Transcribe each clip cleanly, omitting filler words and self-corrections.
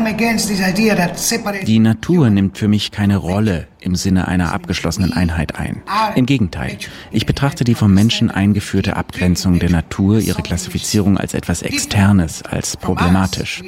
Die Natur nimmt für mich keine Rolle im Sinne einer abgeschlossenen Einheit ein. Im Gegenteil, ich betrachte die vom Menschen eingeführte Abgrenzung der Natur, ihre Klassifizierung als etwas Externes, als problematisch.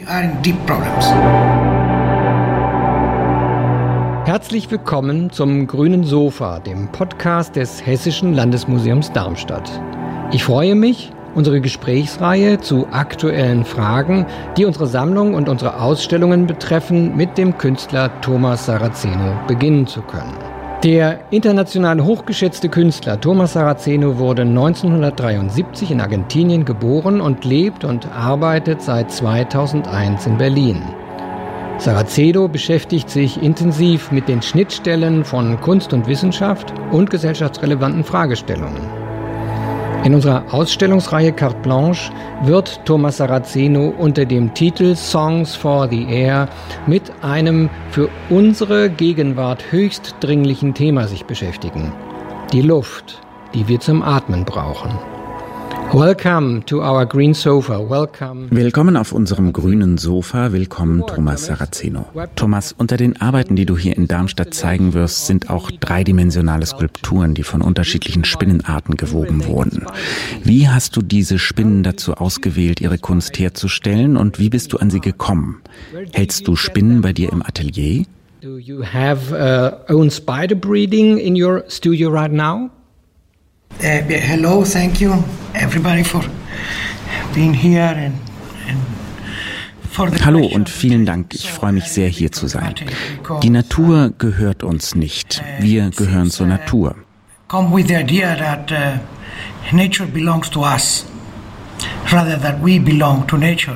Herzlich willkommen zum Grünen Sofa, dem Podcast des Hessischen Landesmuseums Darmstadt. Ich freue mich, unsere Gesprächsreihe zu aktuellen Fragen, die unsere Sammlung und unsere Ausstellungen betreffen, mit dem Künstler Thomas Saraceno beginnen zu können. Der international hochgeschätzte Künstler Thomas Saraceno wurde 1973 in Argentinien geboren und lebt und arbeitet seit 2001 in Berlin. Saraceno beschäftigt sich intensiv mit den Schnittstellen von Kunst und Wissenschaft und gesellschaftsrelevanten Fragestellungen. In unserer Ausstellungsreihe Carte Blanche wird Thomas Saraceno unter dem Titel Songs for the Air mit einem für unsere Gegenwart höchst dringlichen Thema sich beschäftigen: die Luft, die wir zum Atmen brauchen. Welcome to our green sofa. Welcome. Willkommen auf unserem grünen Sofa. Willkommen, Thomas Saraceno. Thomas, unter den Arbeiten, die du hier in Darmstadt zeigen wirst, sind auch dreidimensionale Skulpturen, die von unterschiedlichen Spinnenarten gewoben wurden. Wie hast du diese Spinnen dazu ausgewählt, ihre Kunst herzustellen, und wie bist du an sie gekommen? Hältst du Spinnen bei dir im Atelier? Do you have own spider breeding in your studio right now? Hello, thank you everybody for being here and for the Hallo und vielen Dank, ich freue mich sehr, hier zu sein. Die Natur gehört uns nicht, wir gehören zur Natur. Come with the idea that nature belongs to us rather than we belong to nature.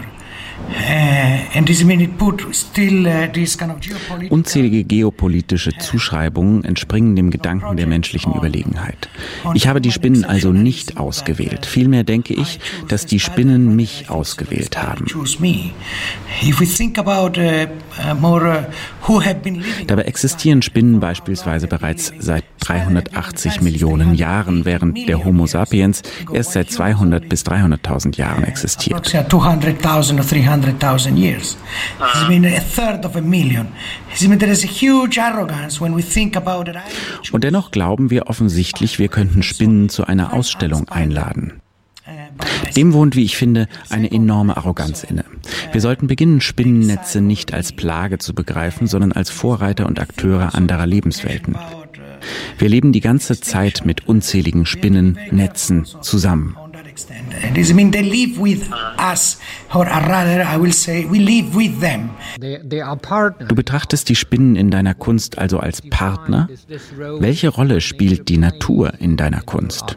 Unzählige geopolitische Zuschreibungen entspringen dem Gedanken der menschlichen Überlegenheit. Ich habe die Spinnen also nicht ausgewählt. Vielmehr denke ich, dass die Spinnen mich ausgewählt haben. Dabei existieren Spinnen beispielsweise bereits seit 380 Millionen Jahren, während der Homo sapiens erst seit 200 bis 300.000 Jahren existiert. 100,000 years. It's been a third of a million. There is a huge arrogance when we think about it. Und dennoch glauben wir offensichtlich, wir könnten Spinnen zu einer Ausstellung einladen. Dem wohnt, wie ich finde, eine enorme Arroganz inne. Wir sollten beginnen, Spinnennetze nicht als Plage zu begreifen, sondern als Vorreiter und Akteure anderer Lebenswelten. Wir leben die ganze Zeit mit unzähligen Spinnennetzen zusammen. They live with us, or rather, I will say, we live with them. Du betrachtest die Spinnen in deiner Kunst also als Partner? Welche Rolle spielt die Natur in deiner Kunst?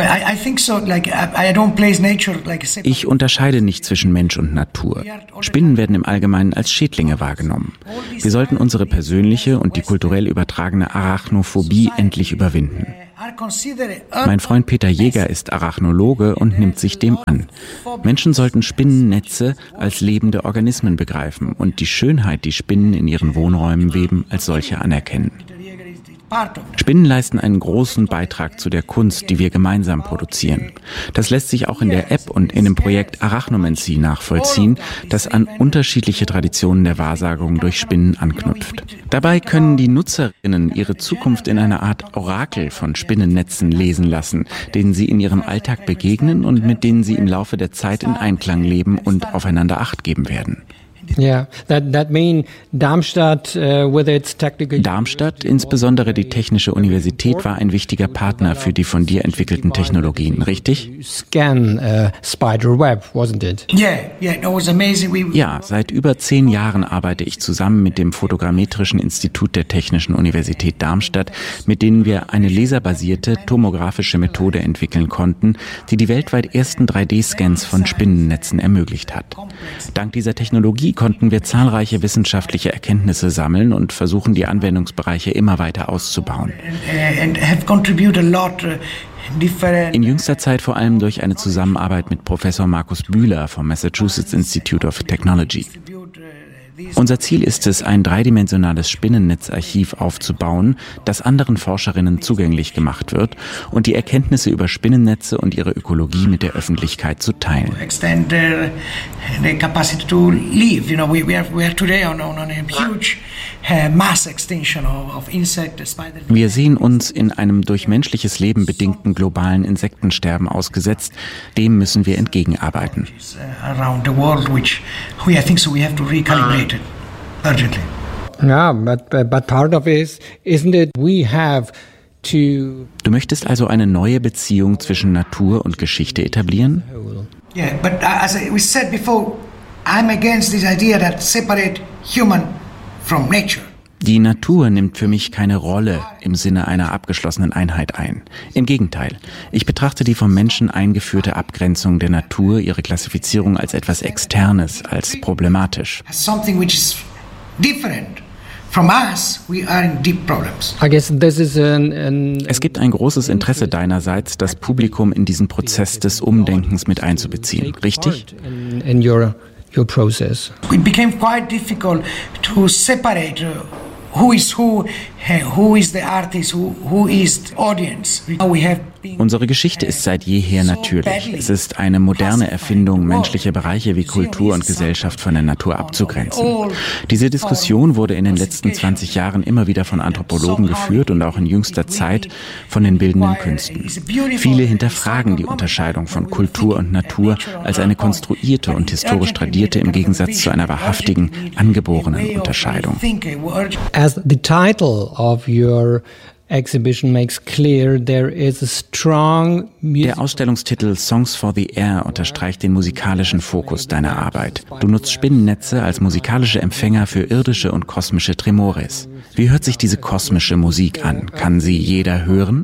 Ich unterscheide nicht zwischen Mensch und Natur. Spinnen werden im Allgemeinen als Schädlinge wahrgenommen. Wir sollten unsere persönliche und die kulturell übertragene Arachnophobie endlich überwinden. Mein Freund Peter Jäger ist Arachnologe und nimmt sich dem an. Menschen sollten Spinnennetze als lebende Organismen begreifen und die Schönheit, die Spinnen in ihren Wohnräumen weben, als solche anerkennen. Spinnen leisten einen großen Beitrag zu der Kunst, die wir gemeinsam produzieren. Das lässt sich auch in der App und in dem Projekt Arachnomancy nachvollziehen, das an unterschiedliche Traditionen der Wahrsagung durch Spinnen anknüpft. Dabei können die Nutzerinnen ihre Zukunft in einer Art Orakel von Spinnennetzen lesen lassen, denen sie in ihrem Alltag begegnen und mit denen sie im Laufe der Zeit in Einklang leben und aufeinander Acht geben werden. Yeah, that mean Darmstadt, with its technical. Darmstadt, insbesondere die Technische Universität, war ein wichtiger Partner für die von dir entwickelten Technologien, richtig? Scan spider web, wasn't it? Yeah, that was amazing. Ja, seit über 10 Jahren arbeite ich zusammen mit dem Photogrammetrischen Institut der Technischen Universität Darmstadt, mit denen wir eine laserbasierte tomografische Methode entwickeln konnten, die die weltweit ersten 3D-Scans von Spinnennetzen ermöglicht hat. Dank dieser Technologie konnten wir zahlreiche wissenschaftliche Erkenntnisse sammeln und versuchen, die Anwendungsbereiche immer weiter auszubauen. In jüngster Zeit vor allem durch eine Zusammenarbeit mit Professor Markus Bühler vom Massachusetts Institute of Technology. Unser Ziel ist es, ein dreidimensionales Spinnennetzarchiv aufzubauen, das anderen Forscherinnen zugänglich gemacht wird und die Erkenntnisse über Spinnennetze und ihre Ökologie mit der Öffentlichkeit zu teilen. Wir sehen uns in einem durch menschliches Leben bedingten globalen Insektensterben ausgesetzt. Dem müssen wir entgegenarbeiten. Ja, but part of it isn't it we have to. Du möchtest also eine neue Beziehung zwischen Natur und Geschichte etablieren? Yeah, but as we said before, I'm against this idea that separate human from nature. Die Natur nimmt für mich keine Rolle im Sinne einer abgeschlossenen Einheit ein. Im Gegenteil, ich betrachte die vom Menschen eingeführte Abgrenzung der Natur, ihre Klassifizierung als etwas Externes, als problematisch. Something which is different from us, we are in deep problems. I guess this is Es gibt ein großes Interesse deinerseits, das Publikum in diesen Prozess des Umdenkens mit einzubeziehen, richtig? In your process. It became quite difficult to separate who is the artist, who is the audience. Unsere Geschichte ist seit jeher natürlich. Es ist eine moderne Erfindung, menschliche Bereiche wie Kultur und Gesellschaft von der Natur abzugrenzen. Diese Diskussion wurde in den letzten 20 Jahren immer wieder von Anthropologen geführt und auch in jüngster Zeit von den bildenden Künsten. Viele hinterfragen die Unterscheidung von Kultur und Natur als eine konstruierte und historisch tradierte im Gegensatz zu einer wahrhaftigen, angeborenen Unterscheidung. As the title of your exhibition makes clear, there is a strong Der Ausstellungstitel Songs for the Air unterstreicht den musikalischen Fokus deiner Arbeit. Du nutzt Spinnennetze als musikalische Empfänger für irdische und kosmische Tremores. Wie hört sich diese kosmische Musik an? Kann sie jeder hören?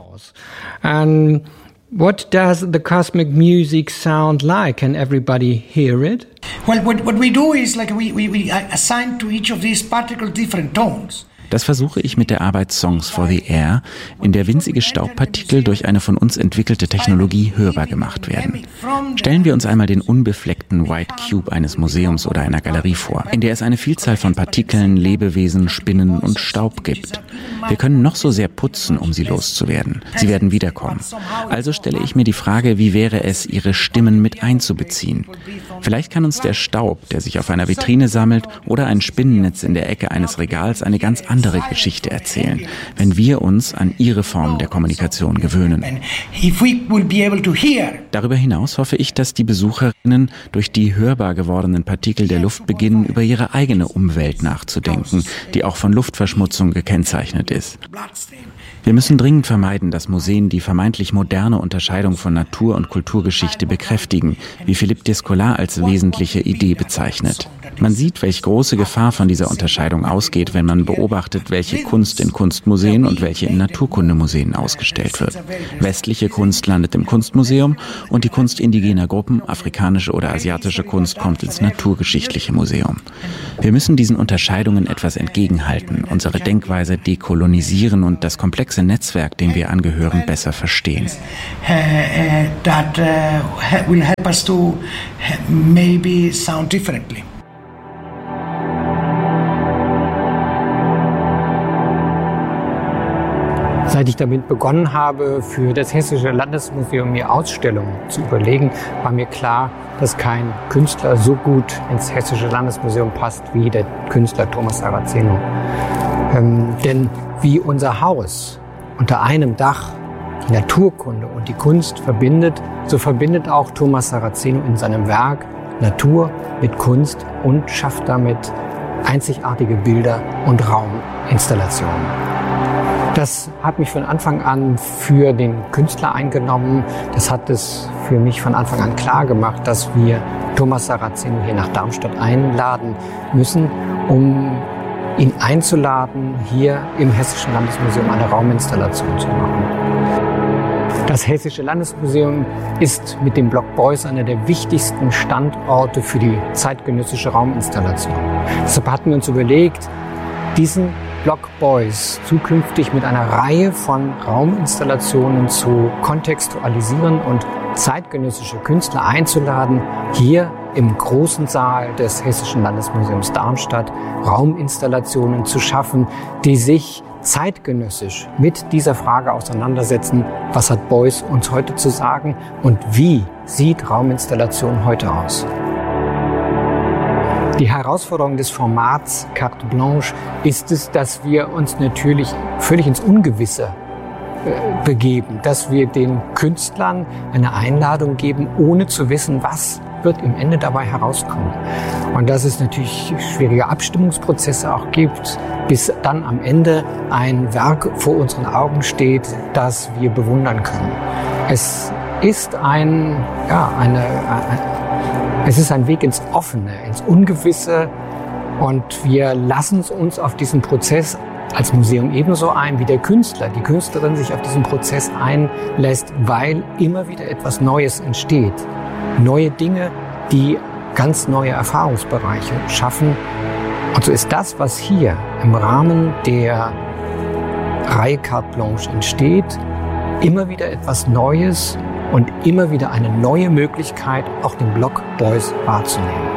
And what does the cosmic music sound like? Can everybody hear it? Well, what we do is like we assign to each of these particles different tones. Das versuche ich mit der Arbeit Songs for the Air, in der winzige Staubpartikel durch eine von uns entwickelte Technologie hörbar gemacht werden. Stellen wir uns einmal den unbefleckten White Cube eines Museums oder einer Galerie vor, in der es eine Vielzahl von Partikeln, Lebewesen, Spinnen und Staub gibt. Wir können noch so sehr putzen, um sie loszuwerden. Sie werden wiederkommen. Also stelle ich mir die Frage, wie wäre es, ihre Stimmen mit einzubeziehen? Vielleicht kann uns der Staub, der sich auf einer Vitrine sammelt, oder ein Spinnennetz in der Ecke eines Regals eine ganz andere Geschichte erzählen, wenn wir uns an ihre Form der Kommunikation gewöhnen. Darüber hinaus hoffe ich, dass die Besucherinnen durch die hörbar gewordenen Partikel der Luft beginnen, über ihre eigene Umwelt nachzudenken, die auch von Luftverschmutzung gekennzeichnet ist. Wir müssen dringend vermeiden, dass Museen die vermeintlich moderne Unterscheidung von Natur- und Kulturgeschichte bekräftigen, wie Philippe Descola als wesentliche Idee bezeichnet. Man sieht, welche große Gefahr von dieser Unterscheidung ausgeht, wenn man beobachtet, welche Kunst in Kunstmuseen und welche in Naturkundemuseen ausgestellt wird. Westliche Kunst landet im Kunstmuseum und die Kunst indigener Gruppen, afrikanische oder asiatische Kunst, kommt ins Naturgeschichtliche Museum. Wir müssen diesen Unterscheidungen etwas entgegenhalten, unsere Denkweise dekolonisieren und das komplexe Netzwerk, dem wir angehören, besser verstehen. That will help us to maybe sound differently. Seit ich damit begonnen habe, für das Hessische Landesmuseum mir Ausstellungen zu überlegen, war mir klar, dass kein Künstler so gut ins Hessische Landesmuseum passt wie der Künstler Thomas Saraceno. Denn wie unser Haus unter einem Dach die Naturkunde und die Kunst verbindet, so verbindet auch Thomas Saraceno in seinem Werk Natur mit Kunst und schafft damit einzigartige Bilder und Rauminstallationen. Das hat mich von Anfang an für den Künstler eingenommen. Das hat es für mich von Anfang an klar gemacht, dass wir Thomas Saraceno hier nach Darmstadt einladen müssen, um ihn einzuladen, hier im Hessischen Landesmuseum eine Rauminstallation zu machen. Das Hessische Landesmuseum ist mit dem Block Beuys einer der wichtigsten Standorte für die zeitgenössische Rauminstallation. Deshalb hatten wir uns überlegt, diesen Block Beuys zukünftig mit einer Reihe von Rauminstallationen zu kontextualisieren und zeitgenössische Künstler einzuladen, hier im großen Saal des Hessischen Landesmuseums Darmstadt Rauminstallationen zu schaffen, die sich zeitgenössisch mit dieser Frage auseinandersetzen, was hat Beuys uns heute zu sagen und wie sieht Rauminstallation heute aus? Die Herausforderung des Formats Carte Blanche ist es, dass wir uns natürlich völlig ins Ungewisse begeben, dass wir den Künstlern eine Einladung geben, ohne zu wissen, was wird im Ende dabei herauskommen. Und dass es natürlich schwierige Abstimmungsprozesse auch gibt, bis dann am Ende ein Werk vor unseren Augen steht, das wir bewundern können. Es ist ein Weg ins Offene, ins Ungewisse, und wir lassen uns auf diesen Prozess als Museum ebenso ein, wie der Künstler, die Künstlerin sich auf diesen Prozess einlässt, weil immer wieder etwas Neues entsteht. Neue Dinge, die ganz neue Erfahrungsbereiche schaffen. Und so ist das, was hier im Rahmen der Reihe Carte Blanche entsteht, immer wieder etwas Neues und immer wieder eine neue Möglichkeit, auch den Block Beuys wahrzunehmen.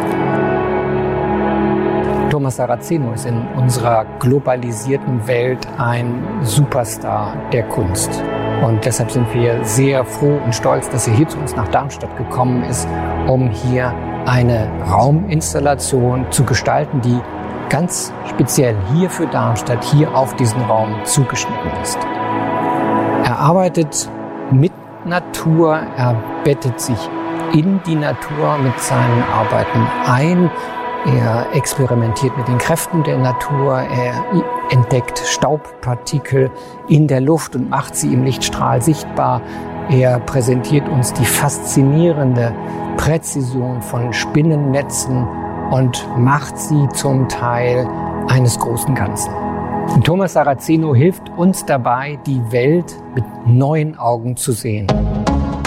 Thomas Saraceno ist in unserer globalisierten Welt ein Superstar der Kunst. Und deshalb sind wir sehr froh und stolz, dass er hier zu uns nach Darmstadt gekommen ist, um hier eine Rauminstallation zu gestalten, die ganz speziell hier für Darmstadt, hier auf diesen Raum zugeschnitten ist. Er arbeitet mit Natur, er bettet sich in die Natur mit seinen Arbeiten ein. Er experimentiert mit den Kräften der Natur, er entdeckt Staubpartikel in der Luft und macht sie im Lichtstrahl sichtbar. Er präsentiert uns die faszinierende Präzision von Spinnennetzen und macht sie zum Teil eines großen Ganzen. Und Thomas Saraceno hilft uns dabei, die Welt mit neuen Augen zu sehen.